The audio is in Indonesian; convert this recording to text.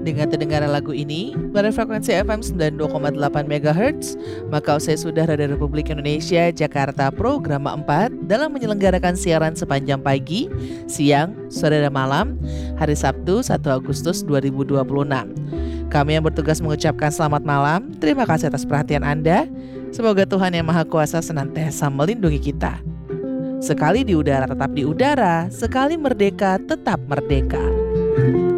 Dengan terdengar lagu ini pada frekuensi FM 92,8 MHz, maka usai sudah Radio Republik Indonesia Jakarta Program 4 dalam menyelenggarakan siaran sepanjang pagi, siang, sore dan malam hari Sabtu 1 Agustus 2026. Kami yang bertugas mengucapkan selamat malam. Terima kasih atas perhatian Anda. Semoga Tuhan Yang Maha Kuasa senantiasa melindungi kita. Sekali di udara tetap di udara, sekali merdeka tetap merdeka.